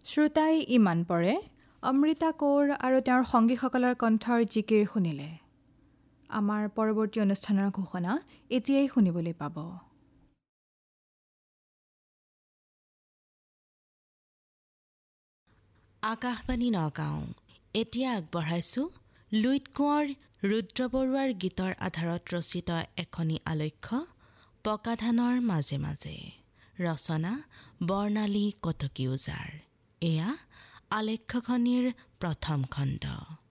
শ্ৰোতাই ইমান পৰে অমৃতা কৌৰ আৰু তেওঁৰ সংগীসকলৰ কণ্ঠৰ জিকিৰ শুনিলে। আমাৰ পৰৱৰ্তী অনুষ্ঠানৰ ঘোষণা এতিয়াই শুনিবলৈ পাব। আকাশবাণী নগাঁও এতিয়া আগবঢ়াইছোঁ লুইত কোঁৱৰ ৰুদ্ৰ বৰুৱাৰ গীতৰ আধাৰত ৰচিত এখনি আলক্ষ্য পকা ধানৰ মাজে মাজে। ৰচনা বৰ্ণালী কটকী ওজাৰ। এয়া আলক্ষ্যখনিৰ প্ৰথম খণ্ড।